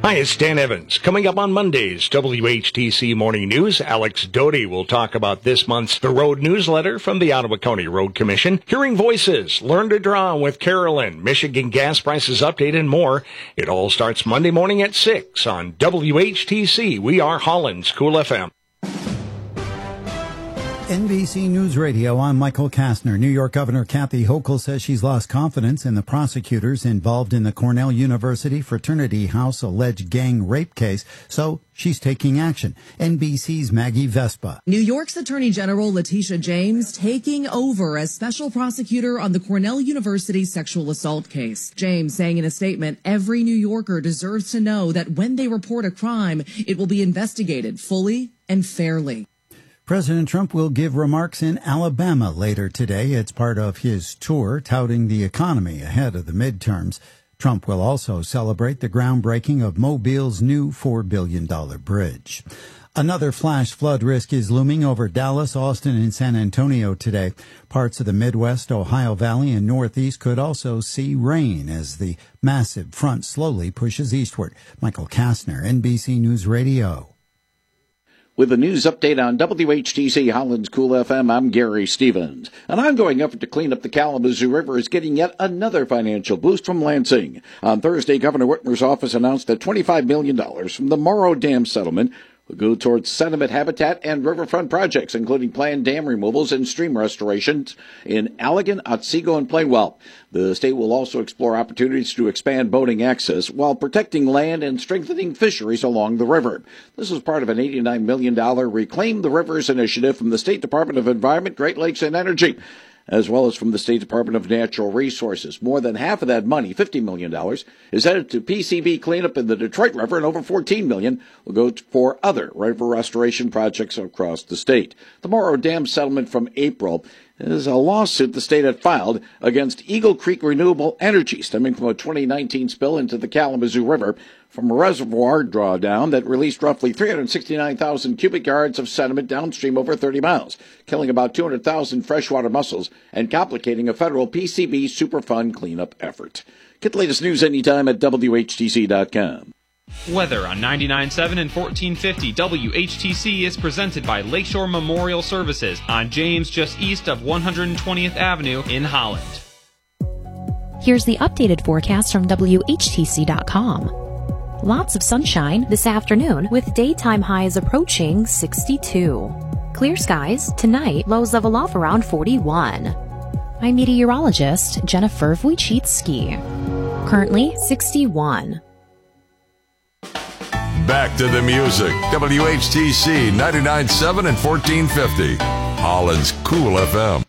Hi, it's Dan Evans. Coming up on Monday's WHTC Morning News, Alex Doty will talk about this month's The Road newsletter from the Ottawa County Road Commission, Hearing Voices, Learn to Draw with Carolyn, Michigan gas prices update, and more. It all starts Monday morning at 6 on WHTC. We are Holland's Cool FM. NBC News Radio, I'm Michael Kastner. New York Governor Kathy Hochul says she's lost confidence in the prosecutors involved in the Cornell University Fraternity House alleged gang rape case, so she's taking action. NBC's Maggie Vespa. New York's Attorney General Letitia James taking over as special prosecutor on the Cornell University sexual assault case. James saying in a statement, every New Yorker deserves to know that when they report a crime, it will be investigated fully and fairly. President Trump will give remarks in Alabama later today. It's part of his tour touting the economy ahead of the midterms. Trump will also celebrate the groundbreaking of Mobile's new $4 billion bridge. Another flash flood risk is looming over Dallas, Austin, and San Antonio today. Parts of the Midwest, Ohio Valley, and Northeast could also see rain as the massive front slowly pushes eastward. Michael Kastner, NBC News Radio. With a news update on WHTC Holland's Cool FM, I'm Gary Stevens. An ongoing effort to clean up the Kalamazoo River is getting yet another financial boost from Lansing. On Thursday, Governor Whitmer's office announced that $25 million from the Morrow Dam settlement will go towards sediment habitat and riverfront projects, including planned dam removals and stream restorations in Allegan, Otsego, and Plainwell. The state will also explore opportunities to expand boating access while protecting land and strengthening fisheries along the river. This is part of an $89 million Reclaim the Rivers initiative from the State Department of Environment, Great Lakes, and Energy, as well as from the State Department of Natural Resources. More than half of that money, $50 million, is headed to PCV cleanup in the Detroit River, and over $14 million will go for other river restoration projects across the state. The Morrow Dam settlement from April is a lawsuit the state had filed against Eagle Creek Renewable Energy, stemming from a 2019 spill into the Kalamazoo River from a reservoir drawdown that released roughly 369,000 cubic yards of sediment downstream over 30 miles, killing about 200,000 freshwater mussels and complicating a federal PCB Superfund cleanup effort. Get the latest news anytime at WHTC.com. Weather on 99.7 and 1450 WHTC is presented by Lakeshore Memorial Services on James, just east of 120th Avenue in Holland. Here's the updated forecast from WHTC.com. Lots of sunshine this afternoon with daytime highs approaching 62. Clear skies tonight, lows level off around 41. I'm meteorologist Jennifer Wojcicki. Currently 61. Back to the music. WHTC 99.7 and 1450. Holland's Cool FM.